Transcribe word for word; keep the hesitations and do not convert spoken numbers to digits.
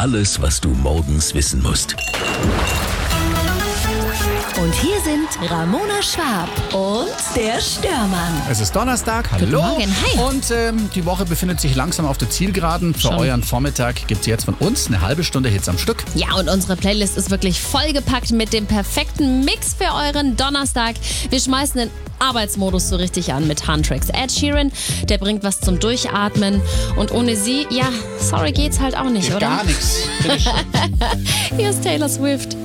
alles, was du morgens wissen musst. Und hier sind Ramona Schwab und der Störmann. Es ist Donnerstag, hallo. Guten Morgen, hi. Und ähm, die Woche befindet sich langsam auf der Zielgeraden. Für Schon. euren Vormittag gibt es jetzt von uns eine halbe Stunde Hits am Stück. Ja, und unsere Playlist ist wirklich vollgepackt mit dem perfekten Mix für euren Donnerstag. Wir schmeißen den Arbeitsmodus so richtig an mit Huntrix. Ed Sheeran, der bringt was zum Durchatmen. Und ohne sie, ja, sorry, geht's halt auch nicht, Geht oder? gar nichts. Bitteschön. Hier ist Taylor Swift.